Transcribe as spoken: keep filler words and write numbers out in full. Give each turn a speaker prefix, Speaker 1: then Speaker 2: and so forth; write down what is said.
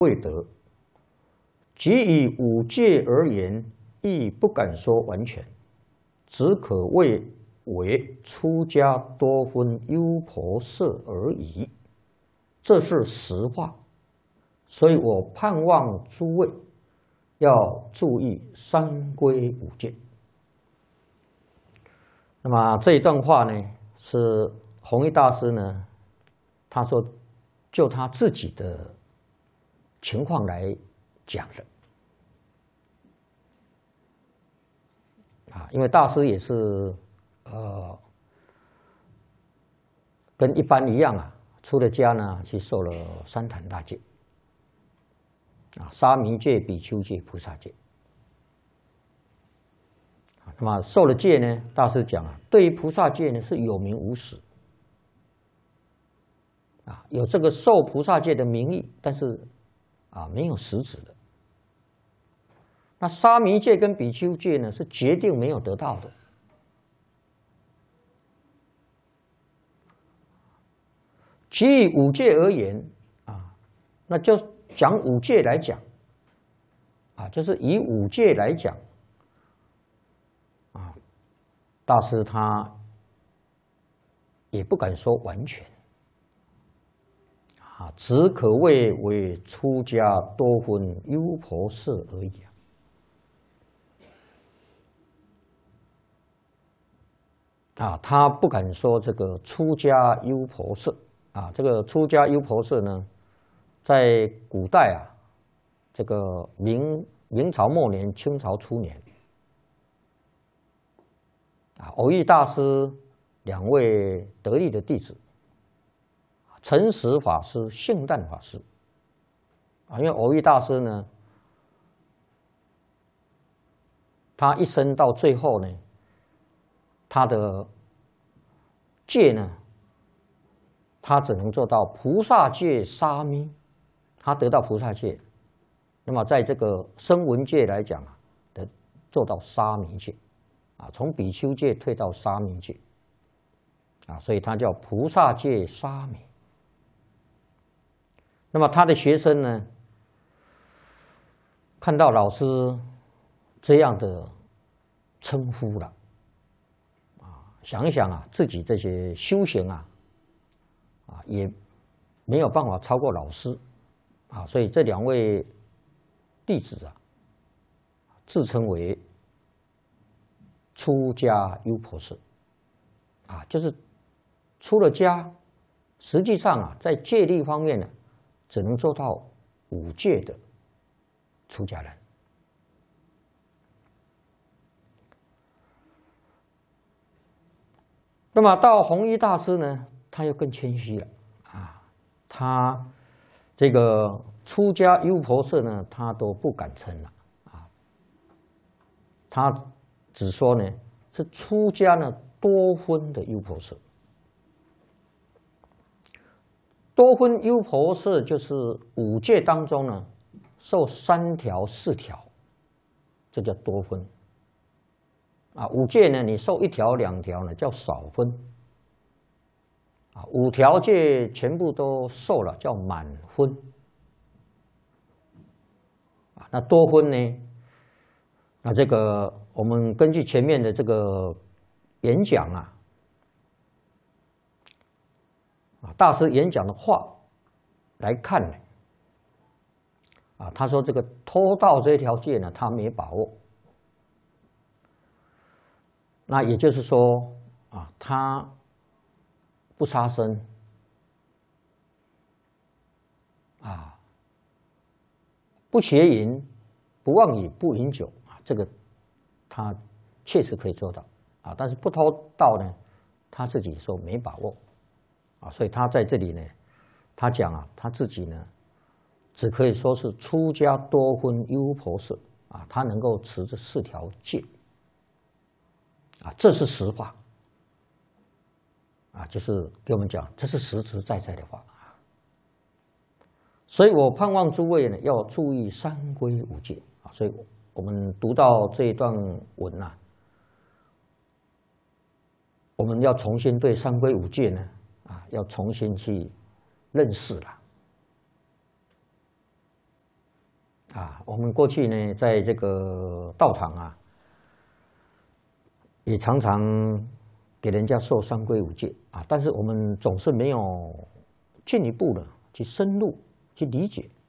Speaker 1: 未得。即以五戒而言，亦不敢说完全，只可谓为出家多分优婆塞而已。这是实话，所以我盼望诸位要注意三归五戒。那么这一段话呢，是弘一大师呢，他说就他自己的情况来讲的啊，因为大师也是呃跟一般一样啊，出了家呢去受了三坛大戒啊，沙弥戒、比丘戒、菩萨戒。那么受了戒呢，大师讲啊，对于菩萨戒呢是有名无实啊，有这个受菩萨戒的名义，但是啊没有实质的。那沙弥戒跟比丘戒呢，是决定没有得到的。即以五戒而言啊，那就讲五戒来讲啊，就是以五戒来讲啊，大师他也不敢说完全啊，只可谓为出家多分优婆塞而已啊。啊，他不敢说这个出家优婆塞啊，这个出家优婆塞呢，在古代啊，这个明明朝末年、清朝初年，啊，蕅益大师两位得力的弟子，诚实法师、性淡法师，啊，因为蕅益大师呢，他一生到最后呢，他的戒呢，他只能做到菩萨戒沙弥，他得到菩萨戒，那么在这个声闻戒来讲啊，得做到沙弥戒，啊，从比丘戒退到沙弥戒，啊，所以他叫菩萨戒沙弥。那么他的学生呢，看到老师这样的称呼了。想一想啊，自己这些修行啊，啊也没有办法超过老师啊，所以这两位弟子啊，自称为出家优婆塞啊，就是出了家，实际上啊，在戒律方面呢，只能做到五戒的出家人。那么到弘一大师呢，他又更谦虚了啊，他这个出家优婆塞呢，他都不敢称了啊，他只说呢是出家呢多分的优婆塞。多分优婆塞就是五戒当中呢，受三条、四条，这叫多分。啊，五戒呢，你受一条、两条呢，叫少分。啊，五条戒全部都受了，叫满分。啊，那多分呢？那这个我们根据前面的这个演讲啊，啊，大师演讲的话来看呢，啊，他说这个偷盗这条戒呢，他没把握。那也就是说啊，他不杀生啊，不邪淫，不妄语，不饮酒啊，这个他确实可以做到啊。但是不偷盗呢，他自己说没把握啊，所以他在这里呢，他讲啊，他自己呢，只可以说是出家多分优婆塞啊，他能够持这四条戒。啊，这是实话，啊，就是给我们讲，这是实实在在的话啊。所以我盼望诸位呢要注意三归五戒啊。所以我们读到这一段文呐、啊，我们要重新对三归五戒呢啊，要重新去认识了。 啊，我们过去呢，在这个道场啊，也常常给人家受三规五戒啊，但是我们总是没有进一步的去深入去理解